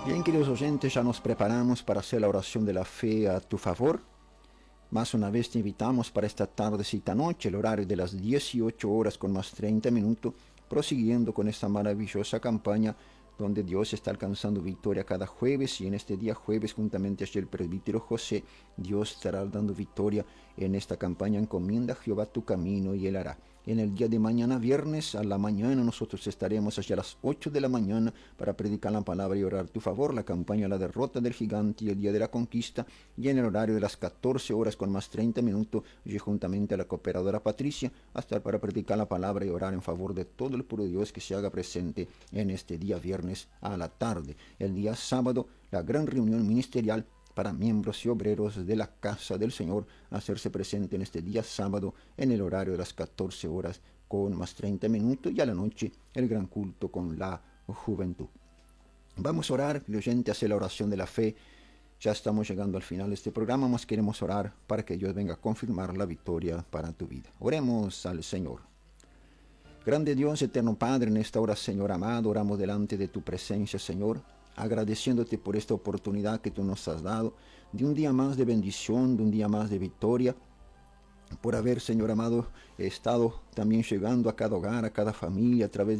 Bien, queridos oyentes, ya nos preparamos para hacer la oración de la fe a tu favor. Más una vez te invitamos para esta tardecita noche, el horario de las 18 horas con más 30 minutos, prosiguiendo con esta maravillosa campaña donde Dios está alcanzando victoria cada jueves, y en este día jueves, juntamente con el presbítero José, Dios estará dando victoria en esta campaña. Encomienda a Jehová tu camino y Él hará. En el día de mañana, viernes, a la mañana, nosotros estaremos hacia las 8 de la mañana para predicar la palabra y orar a tu favor, la campaña La derrota del gigante y el día de la conquista, y en el horario de las 14 horas con más 30 minutos, y juntamente a la cooperadora Patricia, hasta para predicar la palabra y orar en favor de todo el puro Dios que se haga presente en este día viernes a la tarde. El día sábado, la gran reunión ministerial para miembros y obreros de la casa del Señor, hacerse presente en este día sábado en el horario de las 14 horas con más 30 minutos, y a la noche el gran culto con la juventud. Vamos a orar, oyente, hacer la oración de la fe. Ya estamos llegando al final de este programa, más queremos orar para que Dios venga a confirmar la victoria para tu vida. Oremos al Señor. Grande Dios, eterno Padre, en esta hora, Señor amado, oramos delante de tu presencia, Señor, agradeciéndote por esta oportunidad que tú nos has dado, de un día más de bendición, de un día más de victoria, por haber, Señor amado, estado también llegando a cada hogar, a cada familia, a través de